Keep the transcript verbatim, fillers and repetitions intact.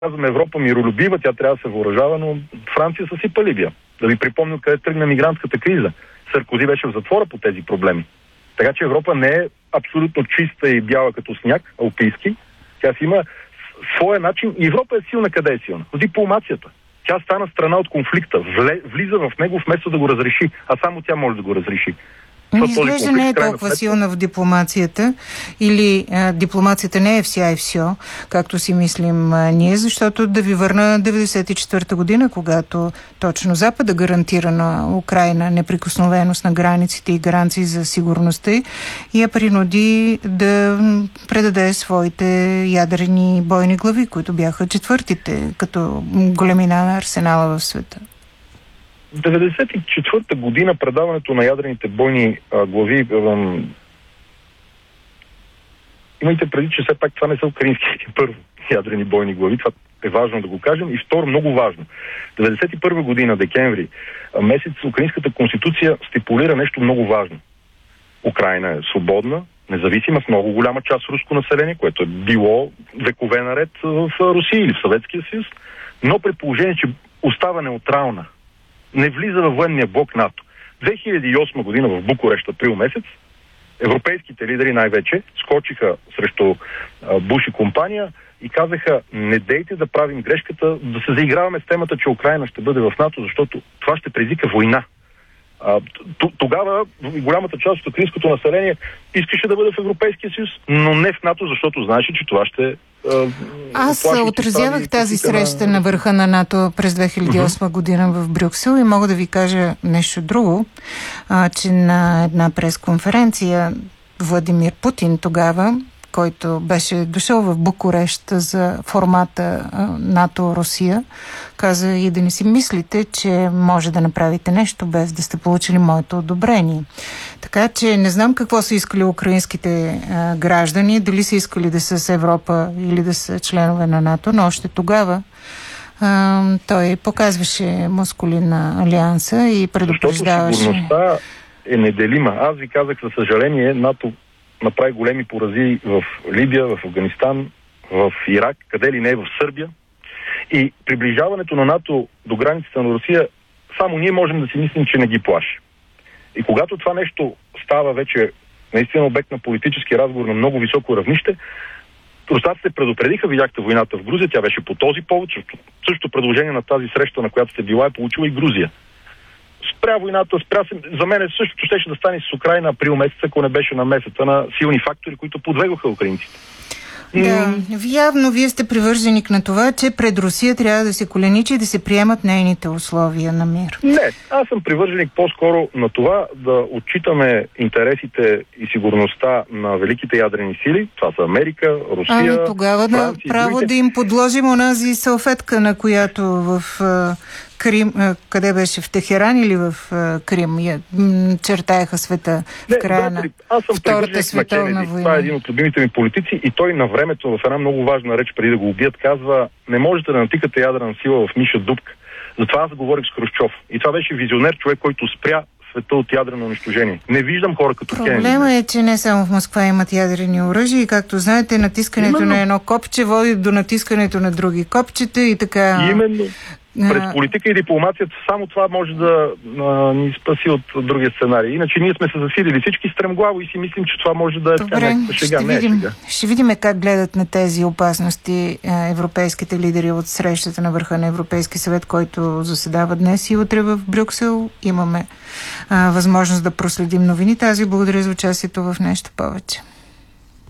казваме Европа миролюбива, тя трябва да се въоръжава, но Франция съсипа Либия. Да ви припомня къде тръгна мигрантската криза. Саркози беше в затвора по тези проблеми. Така че Европа не е абсолютно чиста и бяла като сняг, алпийски. Тя си има своя начин и Европа е силна. Къде е силна? В дипломацията. Тя стана страна от конфликта, влиза в него вместо да го разреши, а само тя може да го разреши. Не изглежда не е толкова силна в дипломацията или а, дипломацията не е вся и все, както си мислим а, ние, защото да ви върна деветдесет и четвърта година, когато точно Запада гарантира на Украйна неприкосновеност на границите и гаранции за сигурността и я принуди да предаде своите ядрени бойни глави, които бяха четвъртите като големина на арсенала в света. В деветдесет и четвърта година предаването на ядрените бойни а, глави, а, имайте преди, че все пак това не са украинските първо ядрени бойни глави, това е важно да го кажем. И второ, много важно, деветдесет и първа година, декември, а, месец, украинската конституция стипулира нещо много важно. Украйна е свободна, независима, с много голяма част руско население, което е било векове наред в Русия или в Съветския съюз, но при положение, че остава неутрална, не влиза във военния блок НАТО. две хиляди и осма година в Букурещ, април месец, европейските лидери най-вече скочиха срещу а, Буш и компания и казаха: не дейте да правим грешката, да се заиграваме с темата, че Украйна ще бъде в НАТО, защото това ще предизвика война. А, тогава голямата част от украинското население искаше да бъде в Европейския съюз, но не в НАТО, защото знаеше, че това ще... А, Аз отразявах тази среща на... на върха на НАТО през две хиляди и осма uh-huh. година в Брюксел и мога да ви кажа нещо друго, а, че на една пресконференция Владимир Путин тогава, който беше дошъл в Букурещ за формата НАТО-Русия, каза: и да не си мислите, че може да направите нещо без да сте получили моето одобрение. Така че не знам какво са искали украинските а, граждани, дали са искали да са с Европа или да са членове на НАТО, но още тогава а, той показваше мускули на Алианса и предупреждаваше. Защото сигурността е неделима. Аз ви казах, за съжаление, НАТО направи големи порази в Либия, в Афганистан, в Ирак, къде ли не, в Сърбия. И приближаването на НАТО до границата на Русия, само ние можем да си мислим, че не ги плаши. И когато това нещо става вече наистина обект на политически разговор на много високо равнище, руснаците предупредиха, видяхте войната в Грузия, тя беше по този повод, също предложение на тази среща, на която сте била, е получила и Грузия. Спря войната, спря се. За мен същото щеше да стане с Украйна април месец, ако не беше на месеца на силни фактори, които подвегоха украинците. Да, явно вие сте привърженик на това, че пред Русия трябва да се коленичи и да се приемат нейните условия на мир. Не, аз съм привърженик по-скоро на това да отчитаме интересите и сигурността на великите ядрени сили. Това са Америка, Русия, Ами тогава да право да им подложим онази салфетка, на която в Крим, къде беше, в Техеран или в Крим, я, м, чертаеха света в края на Втората световна война. Това е един от любимите ми политици и той на времето в една много важна реч, преди да го убият, казва: не можете да натикате ядрена сила в миша дупка. Затова аз говорих с Хрущов. И това беше визионер, човек, който спря света от ядрено унищожение. Не виждам хора като Кенеди. Проблема е, че не само в Москва имат ядрени оръжия и, както знаете, натискането Именно. на едно копче води до натискането на други копчета и така... Именно. През политика и дипломацията само това може да а, ни спаси от другия сценарий. Иначе ние сме се засилили всички стремглаво и си мислим, че това може да е Добре, някаква шега. Ще не видим, е шега. Ще видим как гледат на тези опасности европейските лидери от срещата на върха на Европейски съвет, който заседава днес и утре в Брюксел. Имаме а, възможност да проследим новините. Аз ви благодаря за участието в нещо повече.